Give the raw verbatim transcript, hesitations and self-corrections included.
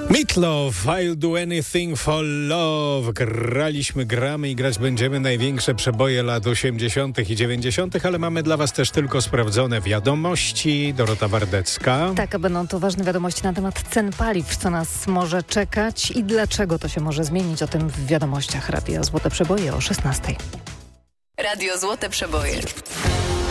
Meatloaf, I'll do anything for love. Graliśmy, gramy i grać będziemy największe przeboje lat osiemdziesiątych i dziewięćdziesiątych, ale mamy dla Was też tylko sprawdzone wiadomości. Dorota Wardecka. Tak, a będą to ważne wiadomości na temat cen paliw, co nas może czekać i dlaczego to się może zmienić. O tym w wiadomościach. Radio Złote Przeboje o szesnastej. Radio Złote Przeboje.